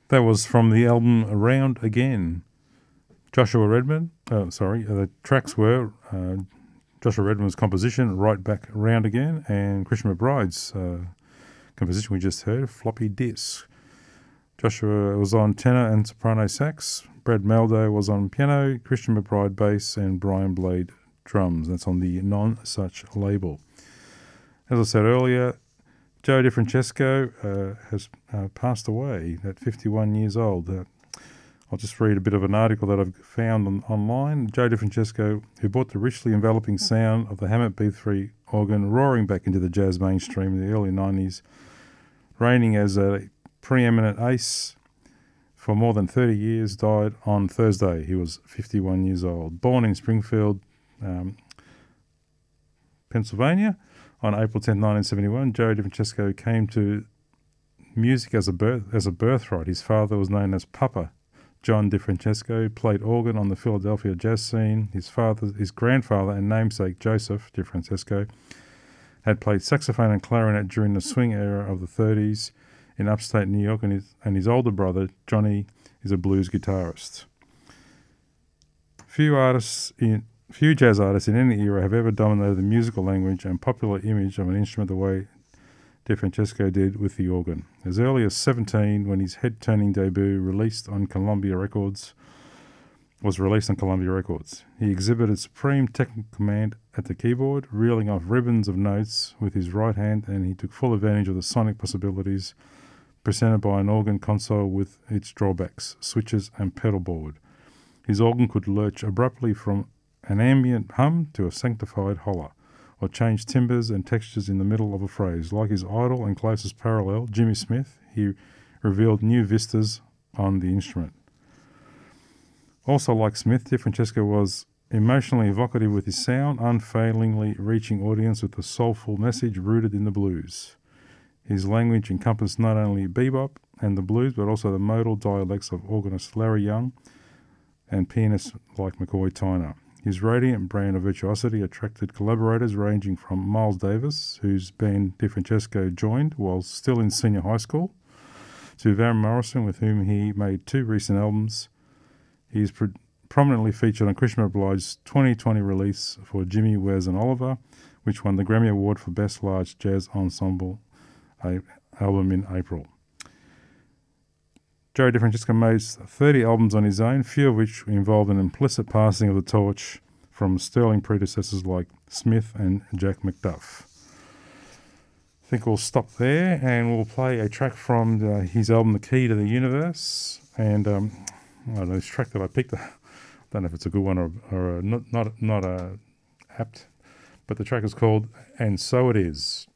That was from the album Around Again. Joshua Redman, the tracks were Joshua Redman's composition, Right Back Round Again, and Christian McBride's composition we just heard, Floppy Disk. Joshua was on tenor and soprano sax, Brad Maldo was on piano, Christian McBride bass, and Brian Blade drums. That's on the Non Such label. As I said earlier, Joe DeFrancesco has passed away at 51 years old. I'll just read a bit of an article that I've found online. Joe DeFrancesco, who brought the richly enveloping sound of the Hammett B3 organ roaring back into the jazz mainstream in the early 90s, reigning as a preeminent ace for more than 30 years, died on Thursday. He was 51 years old. Born in Springfield, Pennsylvania, on April 10, 1971, Joe DeFrancesco came to music as a birthright. His father was known as Papa John DeFrancesco, played organ on the Philadelphia jazz scene. His grandfather and namesake Joseph DeFrancesco had played saxophone and clarinet during the swing era of the 30s in upstate New York, and his older brother Johnny is a blues guitarist. Few jazz artists in any era have ever dominated the musical language and popular image of an instrument the way DeFrancesco did with the organ. As early as 17, when his head-turning debut was released on Columbia Records, he exhibited supreme technical command at the keyboard, reeling off ribbons of notes with his right hand, and he took full advantage of the sonic possibilities presented by an organ console with its drawbacks, switches, and pedal board. His organ could lurch abruptly from an ambient hum to a sanctified holler, or change timbres and textures in the middle of a phrase. Like his idol and closest parallel, Jimmy Smith, he revealed new vistas on the instrument. Also like Smith, DeFrancesco was emotionally evocative with his sound, unfailingly reaching audience with a soulful message rooted in the blues. His language encompassed not only bebop and the blues, but also the modal dialects of organist Larry Young and pianists like McCoy Tyner. His radiant brand of virtuosity attracted collaborators ranging from Miles Davis, whose band DeFrancesco joined while still in senior high school, to Van Morrison, with whom he made 2 recent albums. He is prominently featured on Christian McBride's 2020 release for Jimmy, Wes and Oliver, which won the Grammy Award for Best Large Jazz Ensemble album in April. Joe DeFrancesco made 30 albums on his own, few of which involved an implicit passing of the torch from sterling predecessors like Smith and Jack McDuff. I think we'll stop there and we'll play a track from his album The Key to the Universe. And I don't know, this track that I picked, I don't know if it's a good one or not apt, but the track is called And So It Is.